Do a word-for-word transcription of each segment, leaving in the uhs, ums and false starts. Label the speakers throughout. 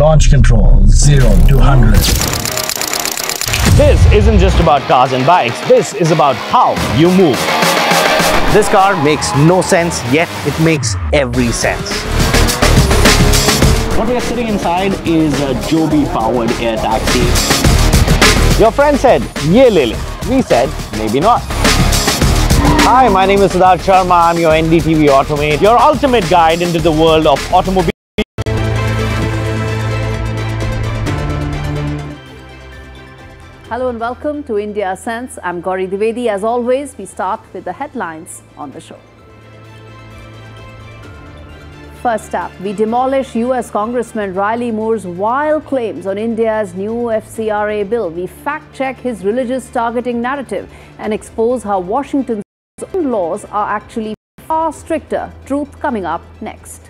Speaker 1: Launch control zero to one hundred.
Speaker 2: This isn't just about cars and bikes. This is about how you move.
Speaker 3: This car makes no sense, yet it makes every sense.
Speaker 2: What we are sitting inside is a Joby-powered air taxi. Your friend said, "Ye le le." We said, maybe not. Hi, my name is Siddharth Sharma. I'm your N D T V Automate, your ultimate guide into the world of automobile.
Speaker 4: Hello and welcome to India Sense. I'm Gauri Dwivedi. As always, we start with the headlines on the show. First up, we demolish U S Congressman Riley Moore's wild claims on India's new F C R A bill. We fact-check his religious targeting narrative and expose how Washington's own laws are actually far stricter. Truth coming up next.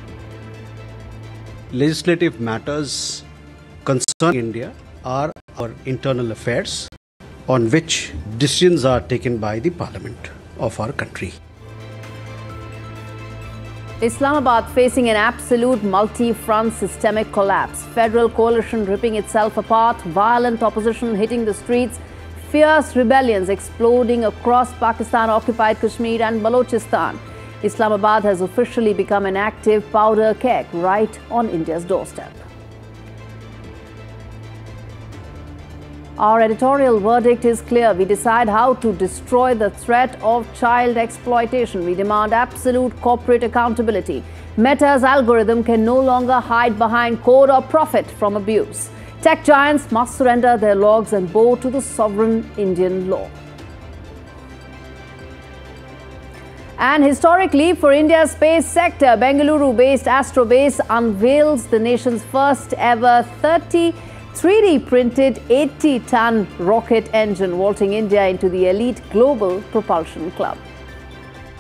Speaker 5: Legislative matters concerning India are our internal affairs on which decisions are taken by the Parliament of our country.
Speaker 4: Islamabad facing an absolute multi-front systemic collapse. Federal coalition ripping itself apart, violent opposition hitting the streets, fierce rebellions exploding across Pakistan-occupied Kashmir and Balochistan. Islamabad has officially become an active powder keg right on India's doorstep. Our editorial verdict is clear. We decide how to destroy the threat of child exploitation. We demand absolute corporate accountability. Meta's algorithm can no longer hide behind code or profit from abuse. Tech giants must surrender their logs and bow to the sovereign Indian law. An historic leap for India's space sector. Bengaluru-based Astrobase unveils the nation's first ever thirty three D printed eighty ton rocket engine, vaulting India into the elite global propulsion club.